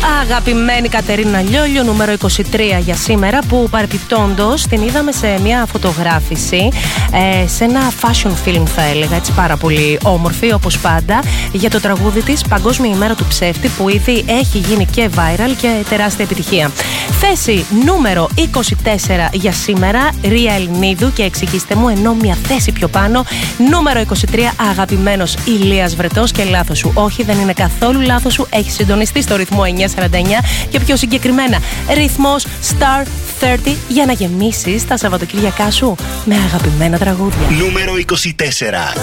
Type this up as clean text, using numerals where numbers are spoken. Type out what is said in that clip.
Αγαπημένη Κατερίνα Λιόλιο, νούμερο 23 για σήμερα, που παρεπιπτόντως την είδαμε σε μια φωτογράφηση σε ένα fashion film, θα έλεγα, έτσι πάρα πολύ όμορφη όπως πάντα, για το τραγούδι της Παγκόσμια ημέρα του ψεύτη, που ήδη έχει γίνει και viral και τεράστια επιτυχία. Θέση νούμερο 24 για σήμερα, Ρία Ελληνίδου και Εξηγήστε μου, ενώ μια θέση πιο πάνω, νούμερο 23, αγαπημένος Ηλίας Βρετός και Λάθος σου. Όχι, δεν είναι καθόλου λάθος σου, έχει συντονιστεί στο ρυθμό 949 και πιο συγκεκριμένα ρυθμός Star 30 για να γεμίσεις τα Σαββατοκύριακά σου με αγαπημένα τραγούδια. Νούμερο 24.